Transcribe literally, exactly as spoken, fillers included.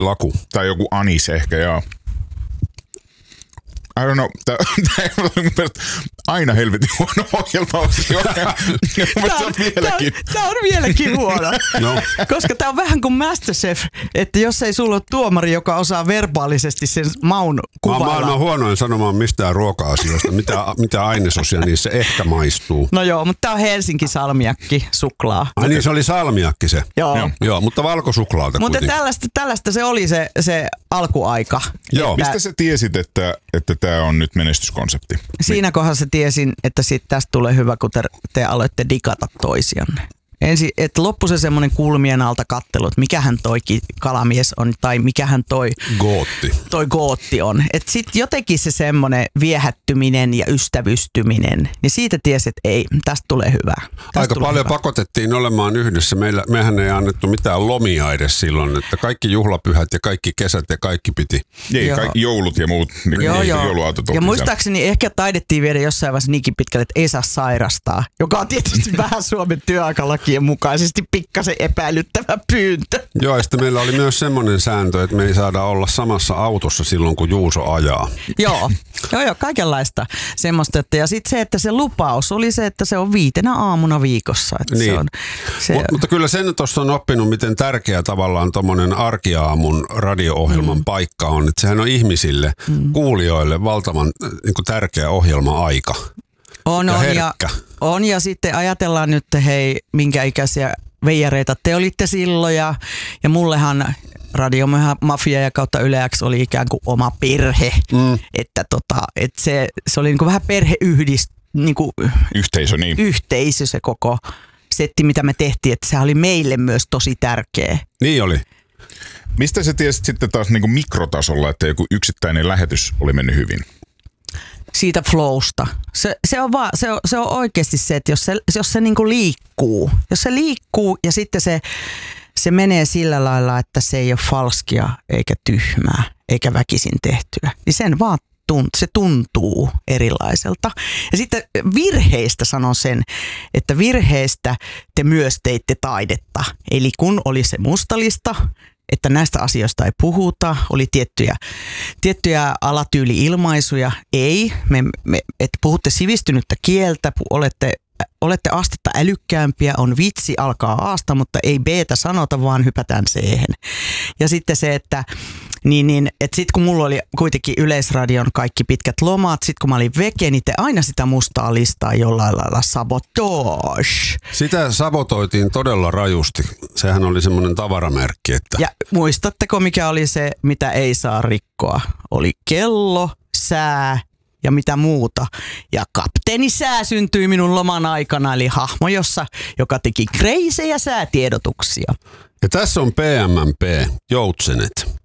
laku. Tai joku anis ehkä, joo. I don't know. Tämä on mun mielestä aina helvetin huono ohjelma. Tämä on vieläkin. Tämä on vieläkin huono. No. Koska tämä on vähän kuin MasterChef, että jos ei sulla ole tuomari, joka osaa verbaalisesti sen maun kuvailla. Mä oon maailman huonoin sanomaan mistään ruoka-asioista, mitä, mitä ainesosia niissä ehkä maistuu. No joo, mutta tämä on Helsinki salmiakki suklaa. Ai niin, se oli salmiakki se. Joo. Joo, joo mutta valkosuklaata mutta kuitenkin. tällaista, tällaista se oli se, se alkuaika. Joo. Mistä sä tiesit, että, että tämä on nyt menestyskonsepti? Siinä kohdassa tiesin, että sit tästä tulee hyvä, kun te, te aloitte digata toisianne. Ensin, että loppu se semmoinen kulmien alta kattelu, että mikähän toi kalamies on tai mikähän toi gootti, toi gootti on. Että sitten jotenkin se semmoinen viehättyminen ja ystävystyminen, niin siitä tiesi, että ei, tästä tulee hyvää. Tästä Aika tulee paljon hyvä. Pakotettiin olemaan yhdessä. Meillä, mehän ei annettu mitään lomia edes silloin, että kaikki juhlapyhät ja kaikki kesät ja kaikki piti. Ei, kaikki joulut ja muut niin joo, joo. jouluautot. Ja muistaakseni ehkä taidettiin viedä jossain vaiheessa niinkin pitkälle, että ei saa sairastaa, joka on tietysti vähän Suomen työaikalaki mukaisesti pikkasen epäilyttävä pyyntö. Joo, ja sitten meillä oli myös semmoinen sääntö, että me ei saada olla samassa autossa silloin, kun Juuso ajaa. Joo, joo, joo, kaikenlaista semmoista. Että, ja sitten se, että se lupaus oli se, että se on viitenä aamuna viikossa. Että niin. se on, se Mut, mutta kyllä sen tuossa on oppinut, miten tärkeä tavallaan tuommoinen arkiaamun radio-ohjelman mm. paikka on. Että sehän on ihmisille, mm. kuulijoille valtavan niin kuin tärkeä ohjelma-aika. On, ja on, herkkä. ja, on ja sitten ajatellaan nyt, hei, minkä ikäisiä veijareita te olitte silloin ja, ja mullehan Radiomafia ja kautta Yle X oli ikään kuin oma perhe, mm. että tota, et se, se oli niin kuin vähän perheyhdist, niin kuin yhteisö, niin. yhteisö se koko setti, mitä me tehtiin, että se oli meille myös tosi tärkeä. Niin oli. Mistä sä tiesit sitten taas niin kuin mikrotasolla, että joku yksittäinen lähetys oli mennyt hyvin? Siitä flowsta. Se, se, on, vaan, se, on, se on oikeasti se, että jos se, jos se niinku liikkuu, jos se liikkuu ja sitten se, se menee sillä lailla, että se ei ole falskia eikä tyhmää eikä väkisin tehtyä, niin sen vaan tunt, se tuntuu erilaiselta. Ja sitten virheistä sanon sen, että virheistä te myös teitte taidetta. Eli kun oli se mustalista, että näistä asioista ei puhuta, oli tiettyjä, tiettyjä alatyyli-ilmaisuja. Ei, me, me, että puhutte sivistynyttä kieltä, olette, olette astetta älykkäämpiä, on vitsi, alkaa aasta, mutta ei B-tä sanota, vaan hypätään C-hen. Ja sitten se, että niin, niin, että sit kun mulla oli kuitenkin Yleisradion kaikki pitkät lomat, sit kun mä olin veke, niin te aina sitä mustaa listaa jollain lailla sabotage. Sitä sabotoitiin todella rajusti. Sehän oli semmoinen tavaramerkki, että... Ja muistatteko, mikä oli se, mitä ei saa rikkoa? Oli kello, sää ja mitä muuta. Ja kapteeni Sää syntyi minun loman aikana, eli hahmo, jossa, joka teki kreisejä säätiedotuksia. Ja tässä on P M P, Joutsenet.